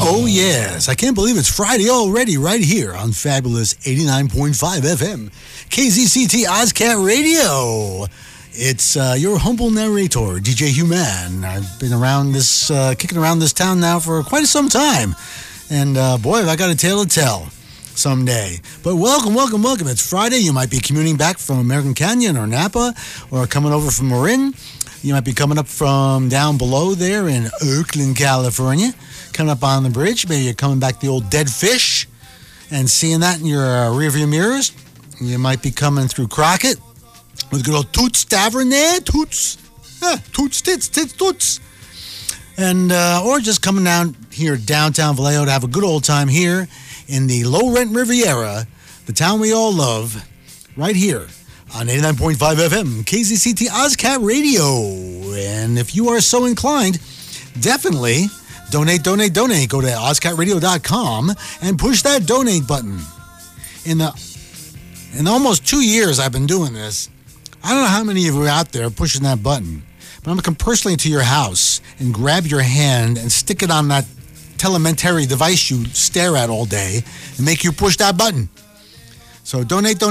Oh, yes. I can't believe it's Friday already right here on Fabulous 89.5 FM, KZCT Ozcat Radio. It's your humble narrator, DJ Human. I've been around this, kicking around this town now for quite some time. And boy, have I got a tale to tell someday. But welcome. It's Friday. You might be commuting back from American Canyon or Napa or coming over from Marin. You might be coming up from down below there in Oakland, California. Coming up on the bridge. Maybe you're coming back the old Dead Fish and seeing that in your rearview mirrors. You might be coming through Crockett with good old Toots Tavern there. Toots. Toots, Toots. And, or just coming down here downtown Vallejo to have a good old time here in the low-rent Riviera, the town we all love, right here on 89.5 FM, KZCT Ozcat Radio. And if you are so inclined, definitely donate. Go to OzcatRadio.com and push that donate button. In almost 2 years I've been doing this, I don't know how many of you are out there pushing that button, but I'm going to come personally to your house and grab your hand and stick it on that telemetry device you stare at all day and make you push that button. So donate.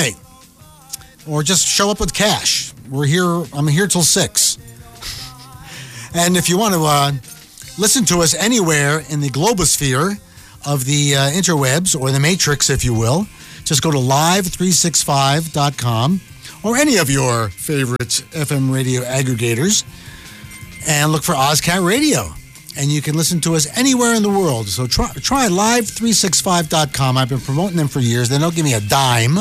Or just show up with cash. I'm here till 6. And if you want to listen to us anywhere in the globosphere of the interwebs, or the matrix, if you will, just go to live365.com or any of your favorite FM radio aggregators and look for Ozcat Radio. And you can listen to us anywhere in the world. So try live365.com. I've been promoting them for years. They don't give me a dime.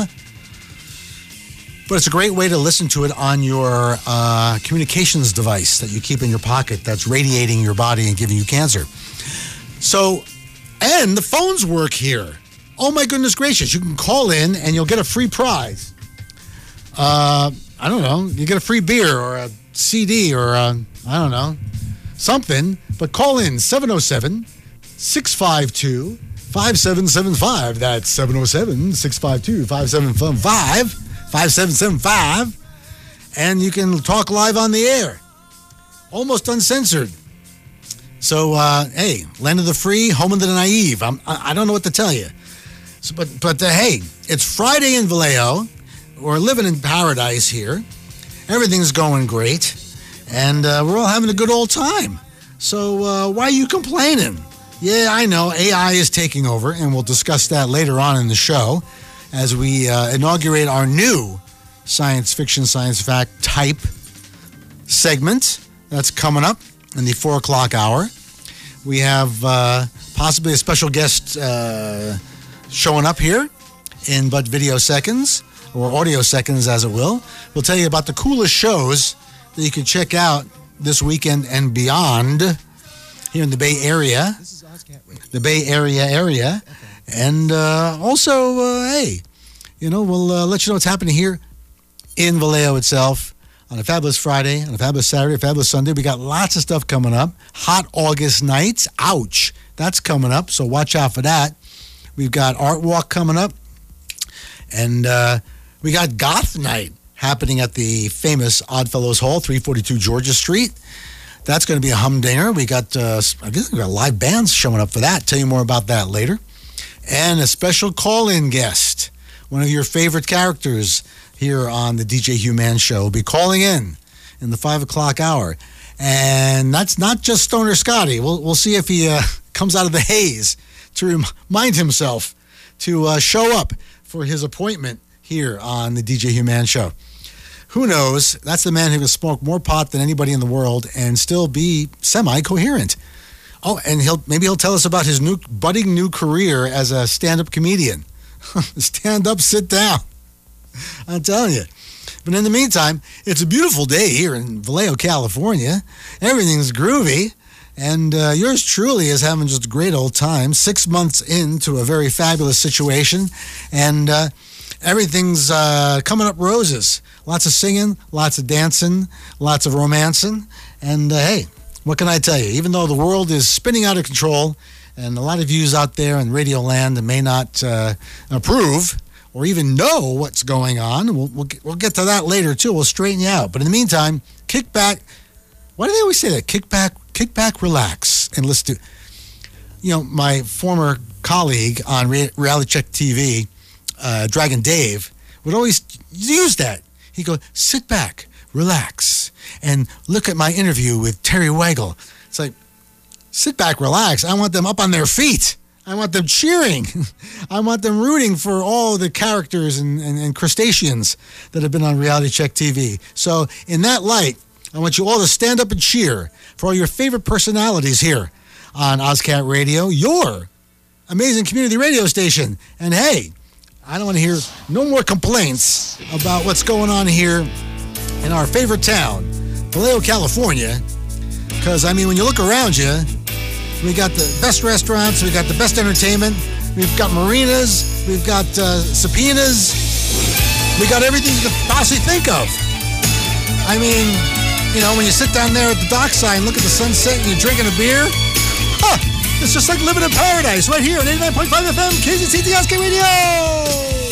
But it's a great way to listen to it on your communications device that you keep in your pocket that's radiating your body and giving you cancer. So, and the phones work here. Oh my goodness gracious. You can call in and you'll get a free prize. I don't know. You get a free beer or a CD or I don't know, something. But call in 707-652-5775. That's 707-652-5775. 5775, and you can talk live on the air, almost uncensored. So, hey, land of the free, home of the naive. I don't know what to tell you. So, but hey, it's Friday in Vallejo. We're living in paradise here. Everything's going great, and we're all having a good old time. So, why are you complaining? Yeah, I know AI is taking over, and we'll discuss that later on in the show, as we inaugurate our new science fiction, science fact type segment that's coming up in the 4 o'clock hour. We have possibly a special guest showing up here in but video seconds, or audio seconds as it will. We'll tell you about the coolest shows that you can check out this weekend and beyond here in the Bay Area. This is Ozcat Radio. The Bay Area. Okay. And also, hey, you know, we'll let you know what's happening here in Vallejo itself on a fabulous Friday, on a fabulous Saturday, a fabulous Sunday. We got lots of stuff coming up. Hot August nights. Ouch. That's coming up, so watch out for that. We've got Art Walk coming up. And we got Goth Night happening at the famous Oddfellows Hall, 342 Georgia Street. That's going to be a humdinger. We got, I guess we got live bands showing up for that. Tell you more about that later. And a special call-in guest, one of your favorite characters here on the DJ Human Show, will be calling in the 5 o'clock hour. And that's not just Stoner Scotty. We'll see if he comes out of the haze to remind himself to show up for his appointment here on the DJ Human Show. Who knows? That's the man who can smoke more pot than anybody in the world and still be semi-coherent. Oh, and maybe he'll tell us about his budding new career as a stand-up comedian. Stand up, sit down. I'm telling you. But in the meantime, it's a beautiful day here in Vallejo, California. Everything's groovy. And yours truly is having just a great old time. 6 months into a very fabulous situation. And everything's coming up roses. Lots of singing, lots of dancing, lots of romancing. And hey, what can I tell you? Even though the world is spinning out of control, and a lot of yous out there in radio land that may not approve or even know what's going on, we'll get to that later too. We'll straighten you out. But in the meantime, kick back. Why do they always say that? Kick back, relax, and let's do. my former colleague on Reality Check TV, Dragon Dave, would always use that. He'd go, sit back, relax, and look at my interview with Terry Weigel. It's like, sit back, relax. I want them up on their feet. I want them cheering. I want them rooting for all the characters and crustaceans that have been on Reality Check TV. So in that light, I want you all to stand up and cheer for all your favorite personalities here on OzCat Radio, your amazing community radio station. And hey, I don't want to hear no more complaints about what's going on here in our favorite town, Vallejo, California. Because, when you look around you, we got the best restaurants, we got the best entertainment, we've got marinas, we've got subpoenas, we got everything you could possibly think of. When you sit down there at the dockside and look at the sunset and you're drinking a beer, it's just like living in paradise right here on 89.5 FM, KZCT OzCat Radio.